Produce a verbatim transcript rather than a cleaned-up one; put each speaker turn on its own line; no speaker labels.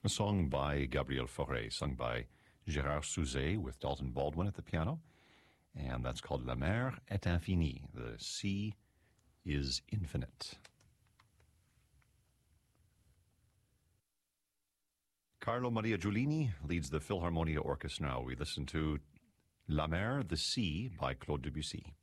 a song by Gabriel Fauré, sung by Gérard Souzet with Dalton Baldwin at the piano, and that's called La Mer est infinie, the sea is infinite. Carlo Maria Giulini leads the Philharmonia Orchestra. Now we listen to La Mer, the Sea by Claude Debussy.